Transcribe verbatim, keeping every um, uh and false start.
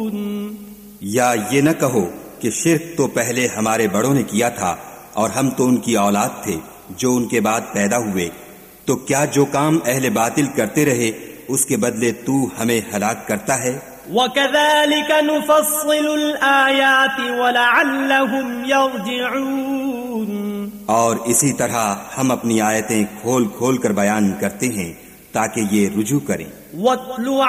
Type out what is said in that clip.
या ये न कहो कि शिर्क तो पहले हमारे बड़ों ने किया था और हम तो उनकी औलाद थे जो उनके बाद पैदा हुए, तो क्या जो काम अहले बातिल करते रहे उसके बदले तू हमें हलाक करता है। वकज़ालिक नुफ़स्सिलुल आयाति वलअल्लहुम यर्जिऊन, और इसी तरह हम अपनी आयतें खोल खोल कर बयान करते हैं ताकि ये रुजू करें। वत्लु